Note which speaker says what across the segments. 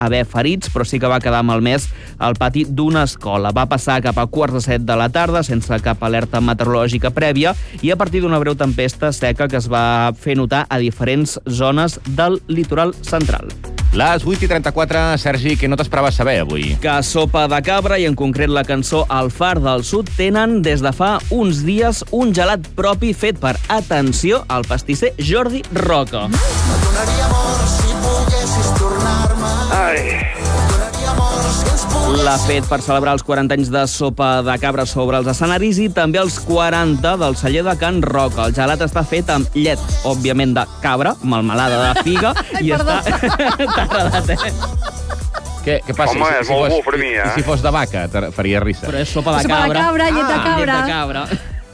Speaker 1: haver ferits, però sí que va quedar malmès al pati d'una escola. Va passar cap a 6:45 de la tarda, sense cap alerta meteorològica prèvia, i a partir d'una breu tempesta seca que es va fer notar a diferents zones del litoral central.
Speaker 2: Les 8:34, Sergi, què no t'esperaves saber avui?
Speaker 1: Que Sopa de Cabra, i en concret la cançó El Far del Sud, tenen des de fa uns dies un gelat propi fet per, atenció, el pastisser Jordi Roca.
Speaker 3: Donaria amor si poguessis tornar-me. Donaria amor si ens poguessis...
Speaker 1: L'ha fet per celebrar els 40 anys de Sopa de Cabra sobre els escenaris i també els 40 del celler de Can Roca. El gelat està fet amb llet, òbviament, de cabra, melmelada de figa, i està... T'ha agradat,
Speaker 2: Què passa?
Speaker 4: Home, és molt bo per mi,
Speaker 2: I si fos de vaca, faria risa.
Speaker 1: Però és sopa de cabra.
Speaker 5: Sopa de cabra, llet de cabra.
Speaker 1: Llet de cabra.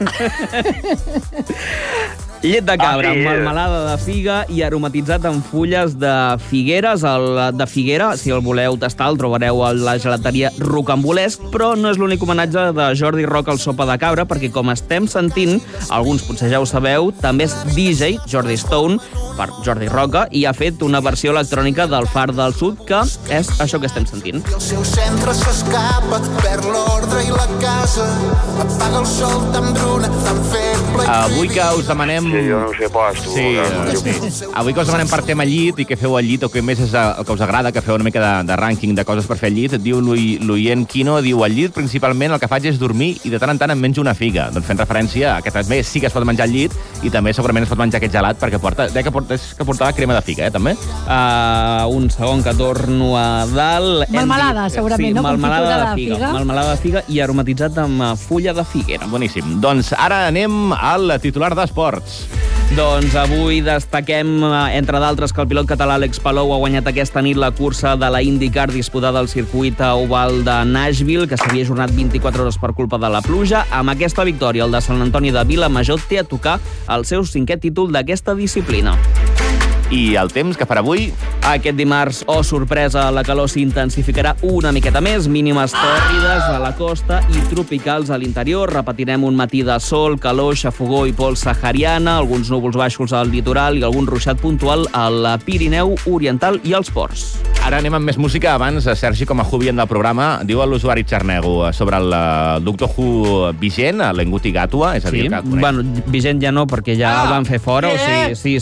Speaker 1: Llet de cabra, amb melmelada de figa i aromatitzat amb fulles de figueres. El de figuera, si el voleu tastar, el trobareu a la gelateria Rocambolesc, però no és l'únic homenatge de Jordi Roca al Sopa de Cabra, perquè, com estem sentint, alguns potser ja ho sabeu, també és DJ, Jordi Stone, per Jordi Roca, i ha fet una versió electrònica del Far del Sud, que és això que estem sentint.
Speaker 3: El seu centre s'escapa, perd l'ordre i la casa, apaga el sol tan bruna, tan feble...
Speaker 2: Avui que us demanem...
Speaker 4: Sí, jo no ho sé pas, tu.
Speaker 2: Sí. Avui que us demanem per tema llit i què feu al llit, o què més és el que us agrada, que feu una mica de rànquing de coses per fer al llit, et diu l'oient Quino, diu, al llit principalment el que faig és dormir i de tant en tant em menjo una figa. Doncs fent referència a que també sí que es pot menjar al llit i també segurament es pot menjar aquest gelat perquè portava crema de figa, també?
Speaker 1: Un segon que torno a dalt.
Speaker 5: Melmelada, segurament, no?
Speaker 1: Melmelada de figa. Melmelada de figa i aromatitzat amb fulla de figuera.
Speaker 2: Boníssim. Doncs ara anem al titular d'esports.
Speaker 1: Doncs avui destaquem, entre d'altres, que el pilot català Àlex Palou ha guanyat aquesta nit la cursa de la IndyCar disputada al circuit oval de Nashville, que s'havia ajornat 24 hores per culpa de la pluja. Amb aquesta victòria, el de Sant Antoni de Vilamajor té a tocar el seu 5è títol d'aquesta disciplina.
Speaker 2: I el temps que farà avui?
Speaker 1: Aquest dimarts, sorpresa, la calor s'intensificarà una miqueta més, mínimes tòrrides a la costa i tropicals a l'interior. Repetirem un matí de sol, calor, xafogor i pols sahariana, alguns núvols baixos al litoral i algun ruixat puntual al Pirineu Oriental i als ports.
Speaker 2: Ara anem amb més música. Abans, Sergi, com a Juvien del programa, diu a l'usuari Xarnego sobre el Doctor Who vigent, l'Enguti Gatua, és a dir, que conec.
Speaker 1: Bueno, vigent ja no, perquè ja el van fer fora. Sí.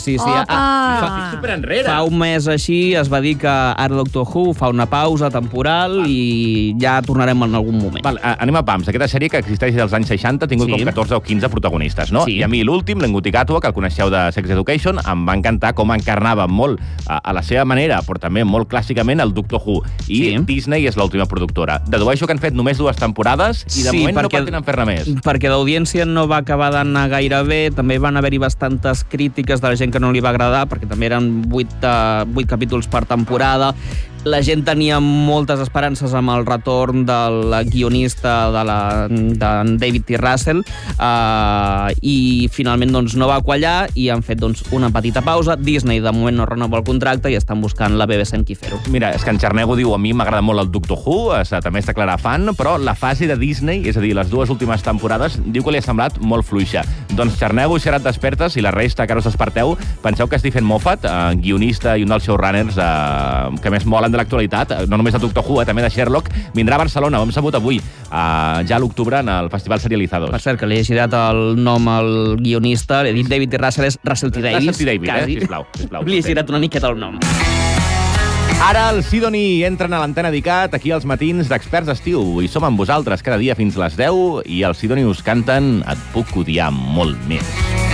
Speaker 1: Fa un mes així es va dir que ara Doctor Who fa una pausa temporal i ja tornarem en algun moment.
Speaker 2: Anem a pams. Aquesta sèrie que existeix dels anys 60 ha tingut com 14 o 15 protagonistes, no?
Speaker 1: Sí.
Speaker 2: I a mi l'últim, l'Enguti Gatua, que el coneixeu de Sex Education, em va encantar com encarnava molt a la seva manera, però també molt clàssicament, el Doctor Who. I Disney és l'última productora. Dedueixo que han fet només 2 temporades i de moment no pretenen fer-ne més.
Speaker 1: Perquè d'audiència no va acabar d'anar gaire bé, també van haver-hi bastantes crítiques de la gent que no li va agradar, perquè també eren 8 capítols per temporada. La gent tenia moltes esperances amb el retorn del guionista de David T. Russell i finalment no va quallar i han fet una petita pausa. Disney de moment no renova el contracte i estan buscant la BBC en qui fer-ho.
Speaker 2: Mira, és que en Xarnego diu, a mi m'agrada molt el Doctor Who, també es declara fan, però la fase de Disney, és a dir, les 2 últimes temporades, diu que li ha semblat molt fluixa. Doncs Xarnego i Xerat Despertes i la resta que ara us desperteu, penseu que Stephen Moffat, guionista i un dels showrunners que més molen de l'actualitat, no només de Doctor Who, també de Sherlock, vindrà a Barcelona, ho hem sabut avui, ja a l'octubre en el Festival Serializados.
Speaker 1: Per cert, que li he girat el nom al guionista, he dit David T. Russell, és Russell T. Davies.
Speaker 2: Russell T. Davies, sisplau.
Speaker 1: Li he girat una miqueta el nom.
Speaker 2: Ara el Sidoni entra a l'antena dedicat aquí als matins d'Experts d'Estiu i som amb vosaltres cada dia fins les 10 i el Sidoni us canten Et puc odiar molt més.